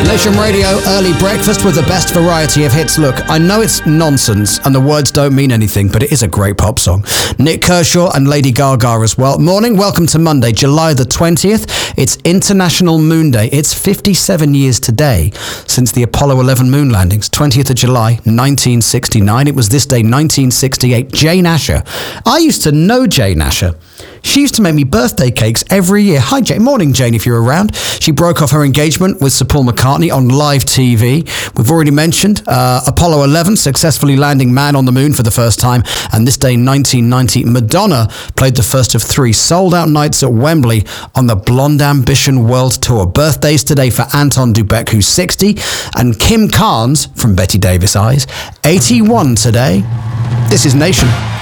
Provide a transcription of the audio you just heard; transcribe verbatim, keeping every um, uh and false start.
Nation Radio Early Breakfast with the best variety of hits. Look, I know it's nonsense and the words don't mean anything, but it is a great pop song. Nick Kershaw and Lady Gaga as well. Morning, welcome to Monday, July the twentieth. It's International Moon Day. It's fifty-seven years today since the Apollo eleven moon landings. twentieth of July, nineteen sixty-nine. It was this day, nineteen sixty-eight. Jane Asher. I used to know Jane Asher. She used to make me birthday cakes every year. Hi, Jane. Morning, Jane, if you're around. She broke off her engagement with Sir Paul McCartney on live T V. We've already mentioned uh, Apollo eleven, successfully landing man on the moon for the first time. And this day, nineteen ninety, Madonna played the first of three sold-out nights at Wembley on the Blonde Ambition World Tour. Birthdays today for Anton Dubek, who's sixty, and Kim Carnes, from Betty Davis Eyes, eighty-one today. This is Nation.